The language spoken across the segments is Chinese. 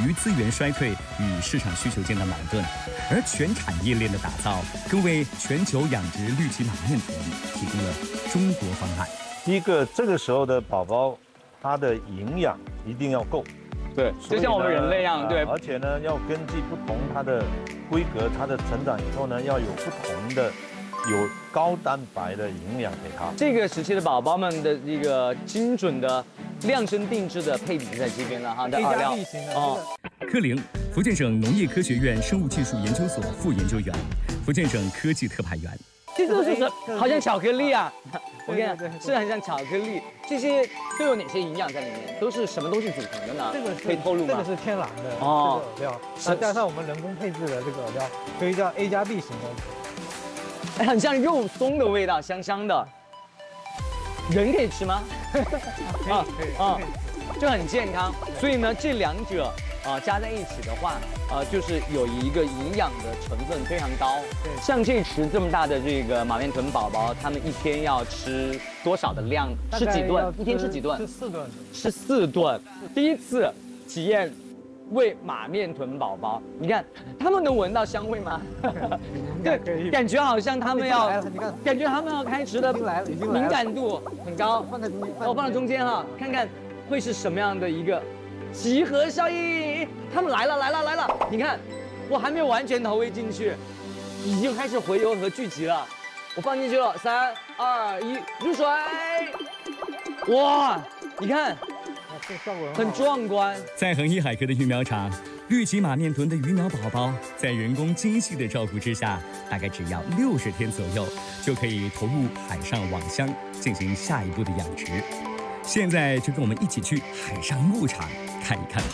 于资源衰退与市场需求间的矛盾，而全产业链的打造更为全球养殖绿鳍马面豚提供了中国方案。 第一个，这个时候的宝宝，它的营养一定要够。 对，就像我们人类一样，对。 而且呢，要根据不同它的规格，它的成长以后呢，要有不同的。有高蛋白的营养给它。 这个时期的宝宝们的这个精准的量身定制的配比在这边了哈，的饵料哦。柯玲，福建省农业科学院生物技术研究所副研究员，福建省科技特派员。 这都是好像巧克力啊，我跟你讲，是很像巧克力。这些都有哪些营养在里面？都是什么东西组成的呢？ 这个可以透露吗？ 这个是天然的饵料，再加上我们人工配置的这个饵料，所以叫 A+B 型的。 很像肉松的味道，香香的。人可以吃吗？ 可以， 就很健康。所以呢，这两者加在一起的话，就是有一个营养的成分非常高。对，像这池这么大的这个马面豚宝宝，他们一天要吃多少的量？吃几顿？一天吃几顿？ 吃4顿。 吃4顿。第一次体验。喂马面豚宝宝，你看他们能闻到香味吗？对，感觉好像他们要，感觉他们要开始的敏感度很高。放在中间，我放在中间哈，看看会是什么样的一个集合效应。他们来了！你看，我还没有完全投喂进去，已经开始回游和聚集了。我放进去了，3、2、1，入水！哇，你看。很壮观。 在恒一海科的育苗场，绿鳍马面豚的鱼苗宝宝在人工精细的照顾之下，大概只要60天左右，就可以投入海上网箱进行下一步的养殖。现在就跟我们一起去海上牧场看一看。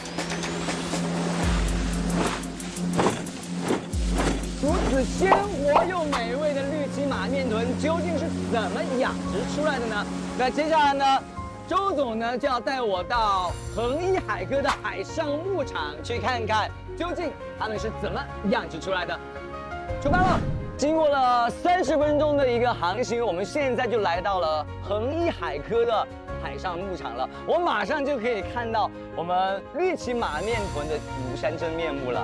如此鲜活又美味的绿鳍马面豚究竟是怎么养殖出来的呢？那接下来呢？周总呢就要带我到恒一海科的海上牧场去看看，究竟他们是怎么养殖出来的。出发了！经过了30分钟的一个航行，我们现在就来到了恒一海科的海上牧场了。我马上就可以看到我们绿鳍马面豚的庐山真面目了。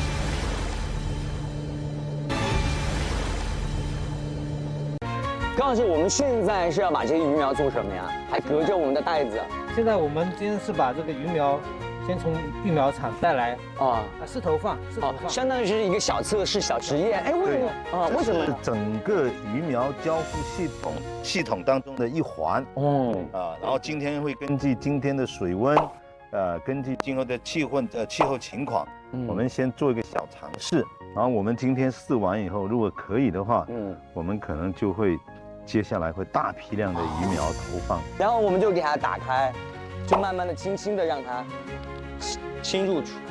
高老师，我们现在是要把这些鱼苗做什么呀？还隔着我们的袋子。 现在我们今天是把这个鱼苗先从育苗场带来试投放， 相当于是一个小测试、小实验。哎，为什么为什么？ 是整个鱼苗交付系统当中的一环。然后今天会根据今天的水温，根据今后的气候情况，我们先做一个小尝试。然后我们今天试完以后，如果可以的话，我们可能就会。接下来会大批量的鱼苗投放， 然后我们就给它打开，就慢慢的、轻轻的让它侵入去。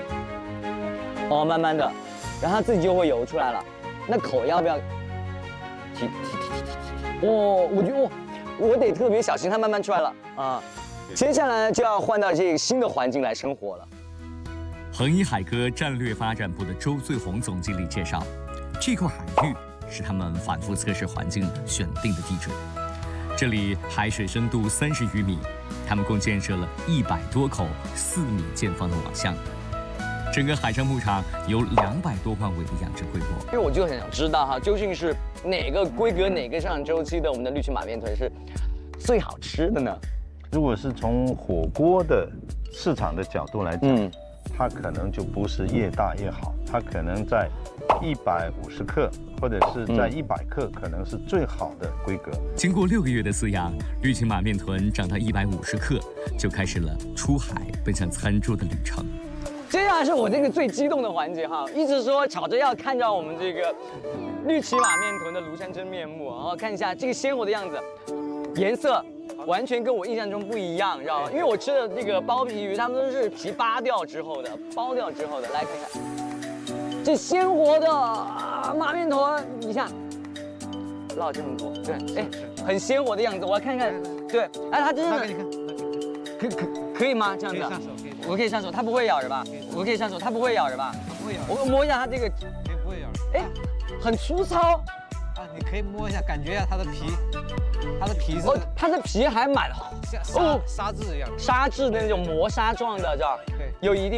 慢慢的，然后它自己就会游出来了。那口要不要提？我觉得我得特别小心，它慢慢出来了啊。接下来就要换到这个新的环境来生活了。 恒一海科战略发展部的周最红总经理介绍，这块海域。是他们反复测试环境选定的地准。这里海水深度30余米，他们共建设了100多口4米见方的网箱。整个海上牧场有200多万尾的养殖规模。因为我就很想知道哈，究竟是哪个规格、哪个生长周期的我们的绿鳍马面豚是最好吃的呢？ 如果是从火锅的市场的角度来讲，它可能就不是越大越好，它可能在150克。或者是在100克，可能是最好的规格。 经过6个月的饲养，绿鳍马面豚长到150克，就开始了出海奔向餐桌的旅程。 接下来是我这个最激动的环节哈，一直说吵着要看到我们这个绿鳍马面豚的庐山真面目，然后看一下这个鲜活的样子，颜色完全跟我印象中不一样，知道吗？因为我吃的这个剥皮鱼，它们都是皮扒掉之后的，剥掉之后的，来看看。这鲜活的马面豚，你看，捞这么多，对，哎，很鲜活的样子，我来看看，对，哎，它真的，可以吗？这样子，我可以上手，它不会咬是吧？我可以上手，它不会咬是吧？ 不会咬。 我摸一下它这个， 不会咬。 哎，很粗糙。 你可以摸一下，感觉一下它的皮， 它的皮还蛮像沙质一样， 沙质的那种磨砂状的，这儿有一定。